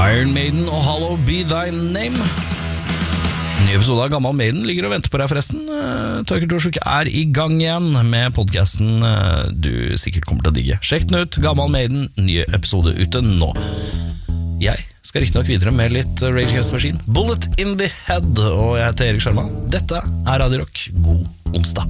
Iron Maiden og Hollow Be Thy Name. Ny episode av Gammal Maiden ligger og venter på deg forresten. Torkel Torsvik i gang igjen med podcasten du sikkert kommer til å digge. Sjekk den ut, Gammal Maiden, ny episode ute nå. Jeg skal riktig nok videre med litt Rage Against the Machine, Bullet in the Head, og jeg heter Erik Sjarma. Dette Radio Rock. God onsdag.